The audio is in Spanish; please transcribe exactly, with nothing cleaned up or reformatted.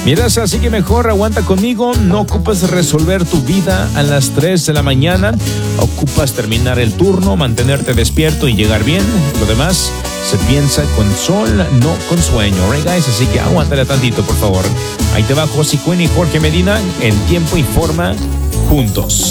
Miras, así que mejor aguanta conmigo. No ocupas resolver tu vida a las tres de la mañana. Ocupas terminar el turno, mantenerte despierto y llegar bien. Lo demás se piensa con sol, no con sueño. Right, guys? Así que aguántale tantito, por favor. Ahí te va José Quinn y Jorge Medina en tiempo y forma juntos.